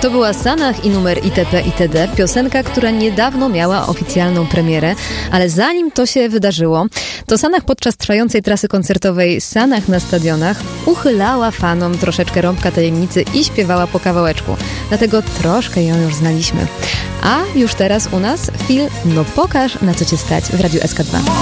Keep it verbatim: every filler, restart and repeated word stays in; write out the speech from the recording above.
To była Sanach i numer itp. itd. Piosenka, która niedawno miała oficjalną premierę, ale zanim to się wydarzyło, to Sanach podczas trwającej trasy koncertowej Sanach na stadionach uchylała fanom troszeczkę rąbka tajemnicy i śpiewała po kawałeczku. Dlatego troszkę ją już znaliśmy. A już teraz u nas film No pokaż, na co cię stać w Radiu S K dwa.